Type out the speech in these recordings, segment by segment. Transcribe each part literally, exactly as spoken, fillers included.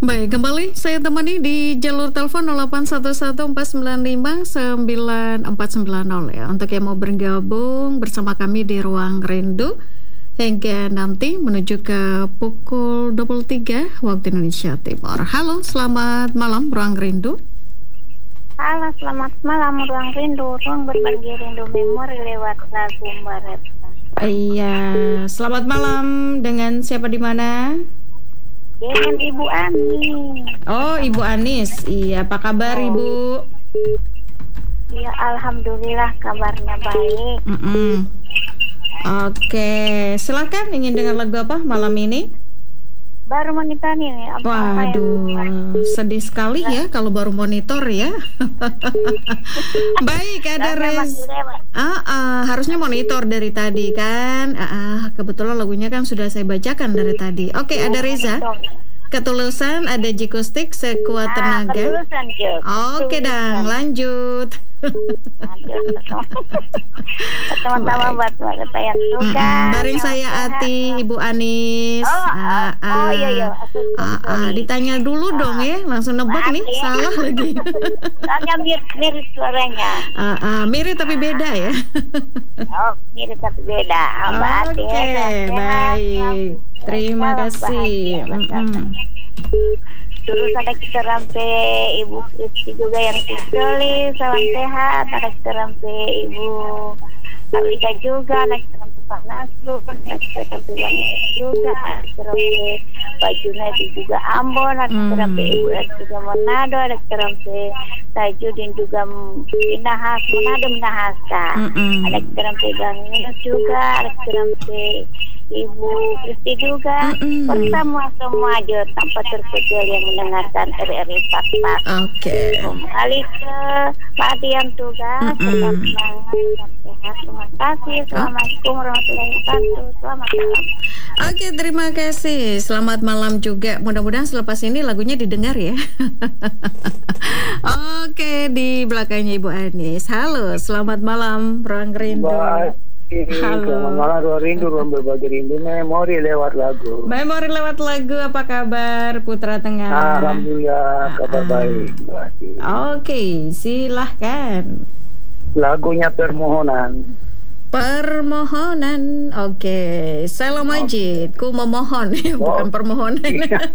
Baik, kembali saya temani di jalur telepon nol delapan satu satu empat sembilan lima sembilan empat sembilan nol ya. Untuk yang mau bergabung bersama kami di Ruang Rindu hingga nanti menuju ke pukul dua puluh tiga waktu Indonesia Timur. Halo, selamat malam Ruang Rindu. Halo, selamat malam Ruang Rindu. Ruang berbagi rindu memori lewat lagu Barat. Iya, selamat malam. Dengan siapa di mana? Dengan Ibu Ani. Oh, Ibu Anis. Iya, apa kabar Oh. Ibu? Ya, alhamdulillah kabarnya baik. Mm-mm. Oke, silakan ingin dengar lagu apa malam ini? Baru monitor nih apa, apa Waduh, yang sedih sekali ya kalau baru monitor ya. Baik, ada Rez. Ah, ah, harusnya monitor dari tadi kan. Ah, ah, kebetulan lagunya kan sudah saya bacakan dari tadi. Oke, ada Reza. Ketulusan, ada Jikustik, Sekuat Tenaga. Ketulusan, Jok. Oke, dang, lanjut. Teman-teman buat kita yang suka. Bareng saya Ati, Ibu Anis. Oh, ah, ah. oh iya iya. Ah, ah, ditanya dulu dong ya, langsung nebak Maaf nih, ya. salah lagi. Soalnya mirip, mirip suaranya. Ah, ah, mirip tapi beda ya. Oh, mirip tapi beda. Mbak Ati, Oke, sehat. baik. Terima Salam kasih. bahagia. Mm-mm. Terus ada kita rampe Ibu Kristi juga yang tinggali, salam sehat. Ada kita rampe Ibu Alika juga, ada kita rampe Pak Nasrul, ada kita rampe Bang juga, ada kita rampe Pak Junaidi juga Ambon, ada kita rampe Ibu Ed juga Manado, ada kita rampe Tajudin juga Minahas, Manado Minahas Kak. Mm-mm. Ada kita rampe Bang Yunus juga, ada kita rampe Ibu Kristi juga. Mm-mm. Bersama semua aja tanpa terkecuali yang mendengarkan R R I empat empat. Oke. Kembali ke Pak Dian tugas. Tetap semangat, tetap sehat. Terima kasih. Assalamualaikum warahmatullahi wabarakatuh. Selamat malam. Oke, terima kasih. Selamat malam juga. Mudah-mudahan selepas ini lagunya didengar ya. Oke, di belakangnya Ibu Anis. Halo, selamat malam Ruang Rindu. Baik. Halo. Selamat malam Ruang Rindu, Ruang berbagi rindu memori lewat lagu. Memori lewat lagu, apa kabar Putra Tengah? Alhamdulillah kabar Ah. baik. Berarti. Oke, silahkan. Lagunya Permohonan. Permohonan. Oke, Sela Majid, ku memohon ya, bukan permohonan.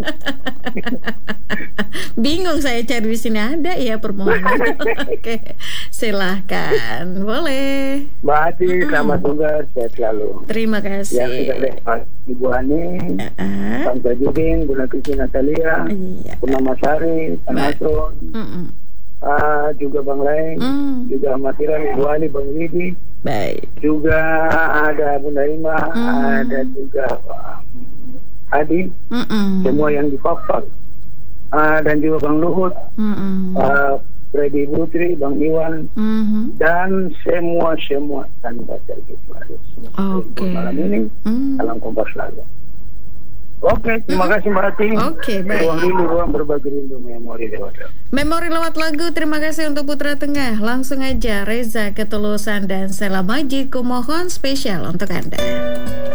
Bingung saya cari di sini, ada ya permohonan. Oke, silahkan, boleh. Berarti selamat tugas, sehat selalu. Terima Yang kasih. sudah lewat Ibu Ani, Ah, Bang Tajudin, Bunda Kristi Natalia, iya. Purnama Sari, Pak Nasron, Mm-mm. ah, juga Bang Leng, Mm, juga Matiran, Ibu Ali, Bang Widi, baik. juga ada Bunda Ima, Hmm. ada juga Pak Adi, Mm-mm. semua yang di Fakfak, ah, dan juga Bang Luhut, Mm-mm. ah, Freddy Putri, Bang Iwan, Mhm. dan semua-semua tanpa terkecuali. Oke. Malam ini, Mm. salam kompas lagi. Oke, terima kasih Mbak Ati. Oke, baik. Ruang rindu, ruang berbagi rindu memori lewat lagu. Memori lewat lagu, terima kasih untuk Putra Tengah. Langsung aja Reza Ketulusan dan Sela Majid, kumohon spesial untuk Anda.